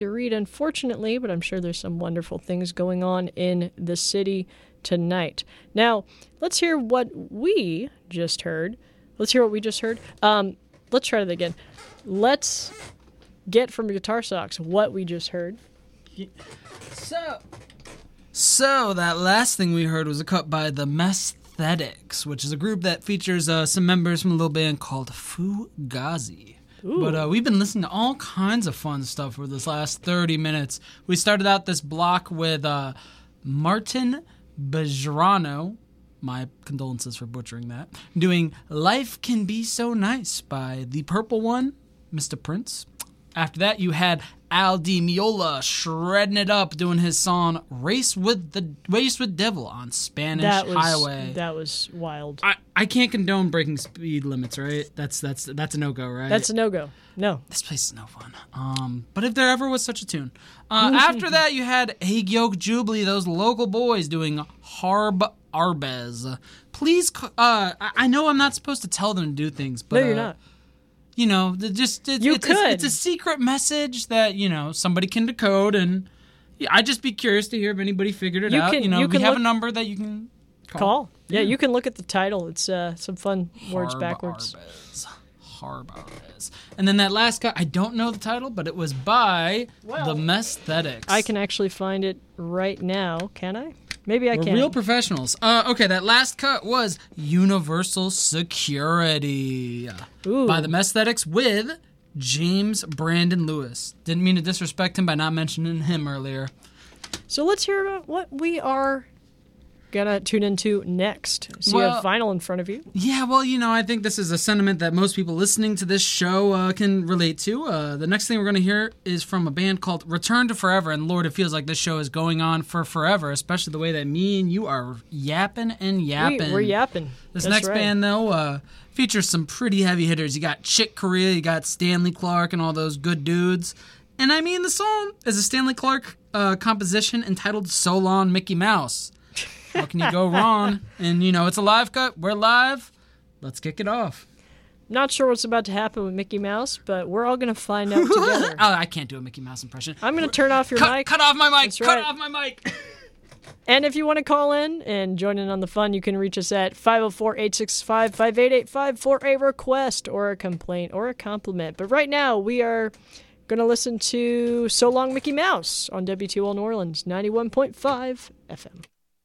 to read, unfortunately, but I'm sure there's some wonderful things going on in the city tonight. Now, let's hear what we just heard. Let's try that again. Let's get from Guitar Socks what we just heard. So that last thing we heard was a cut by the Mesthetics, which is a group that features some members from a little band called Fugazi. Ooh. But we've been listening to all kinds of fun stuff for this last 30 minutes. We started out this block with Martin Bajrano, my condolences for butchering that, doing Life Can Be So Nice by the Purple One, Mr. Prince. After that, you had Al Di Meola shredding it up, doing his song Race with Devil on Spanish Highway. That was wild. I can't condone breaking speed limits, right? That's a no-go, right? That's a no-go. No. This place is no fun. But if there ever was such a tune. After that, you had Hagyok Jubilee, those local boys, doing Harb Arbez. Please, I know I'm not supposed to tell them to do things, but... No, you're not. You know, it's a secret message that, somebody can decode, and I'd just be curious to hear if anybody figured it out. We have a number that you can call. Yeah, you can look at the title. It's some fun words backwards. Harb Arbez. And then that last cut, I don't know the title, but it was by the Mesthetics. I can actually find it right now, can I? Maybe I can. We're real professionals. Okay, that last cut was Universal Security by the Mesthetics with James Brandon Lewis. Didn't mean to disrespect him by not mentioning him earlier. So let's hear about what we are gonna tune into next. So you have vinyl in front of you. Yeah, well, I think this is a sentiment that most people listening to this show can relate to. The next thing we're going to hear is from a band called Return to Forever, and Lord, it feels like this show is going on for forever, especially the way that me and you are yapping and yapping. We're yapping. This next band, though, features some pretty heavy hitters. You got Chick Corea, you got Stanley Clarke, and all those good dudes. And I mean, the song is a Stanley Clarke composition entitled So Long, Mickey Mouse. How can you go wrong? And, it's a live cut. We're live. Let's kick it off. Not sure what's about to happen with Mickey Mouse, but we're all going to find out together. I can't do a Mickey Mouse impression. I'm going to turn off your mic. Cut off my mic. That's Cut right. off my mic. And if you want to call in and join in on the fun, you can reach us at 504-865-5885 for a request or a complaint or a compliment. But right now, we are going to listen to So Long Mickey Mouse on WTOL New Orleans, 91.5 FM.